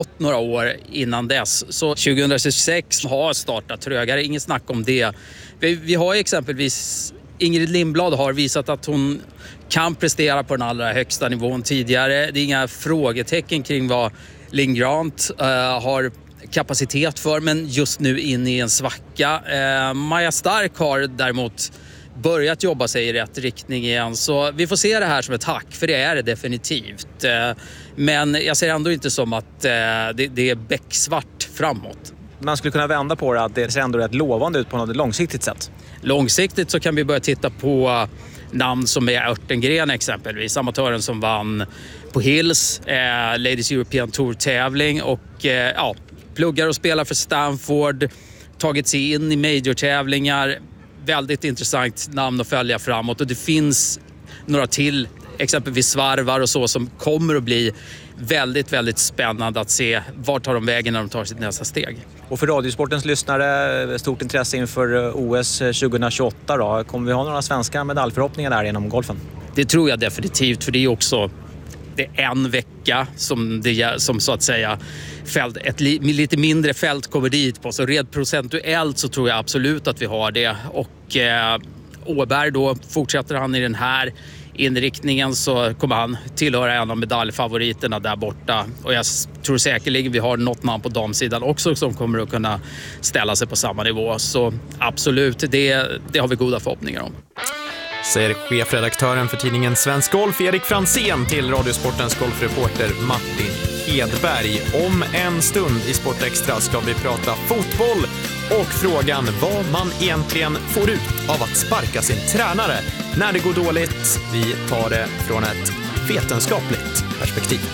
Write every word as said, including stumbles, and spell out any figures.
några år innan dess. Så tjugohundrasex har startat trögare, inget snack om det. Vi, vi har exempelvis, Ingrid Lindblad har visat att hon kan prestera på den allra högsta nivån tidigare. Det är inga frågetecken kring vad Linn Grant uh, har kapacitet för, men just nu in i en svacka. Uh, Maja Stark har däremot börjat jobba sig i rätt riktning igen, så vi får se det här som ett hack, för det är det definitivt. Men jag ser ändå inte som att det är becksvart framåt. Man skulle kunna vända på det, att det ser ändå rätt lovande ut på något långsiktigt sätt. Långsiktigt så kan vi börja titta på namn som är Örtengren exempelvis, amatören som vann på Hills, eh, Ladies European Tour-tävling och eh, ja, pluggar och spelar för Stanford, tagit sig in i major-tävlingar. Väldigt intressant namn att följa framåt, och det finns några till, exempelvis Svarvar och så, som kommer att bli väldigt, väldigt spännande att se vart tar de vägen när de tar sitt nästa steg. Och för Radiosportens lyssnare, stort intresse inför O S tjugohundratjugoåtta då. Kommer vi ha några svenska medaljförhoppningar där genom golfen? Det tror jag definitivt, för det är också det är en vecka som, det, som så att säga fält, ett li, lite mindre fält kommer dit på. Så rent procentuellt så tror jag absolut att vi har det. Och eh, Åberg då, fortsätter han i den här inriktningen så kommer han tillhöra en av medaljfavoriterna där borta. Och jag tror säkerligen vi har något namn på damsidan också som kommer att kunna ställa sig på samma nivå. Så absolut, det, det har vi goda förhoppningar om. Säger chefredaktören för tidningen Svensk Golf Erik Fransén till Radiosportens golfreporter Martin Hedberg. Om en stund i Sport Extra ska vi prata fotboll och frågan vad man egentligen får ut av att sparka sin tränare när det går dåligt. Vi tar det från ett vetenskapligt perspektiv.